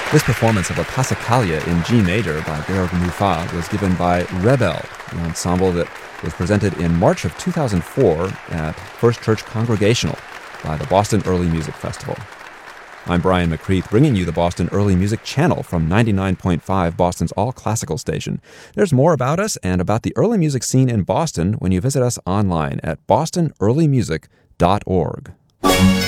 This performance of a Passacaglia in G major by Georg Muffat was given by Rebel, the ensemble that was presented in March of 2004 at First Church Congregational by the Boston Early Music Festival. I'm Brian McCreath, bringing you the Boston Early Music Channel from 99.5, Boston's all-classical station. There's more about us and about the early music scene in Boston when you visit us online at bostonearlymusic.org.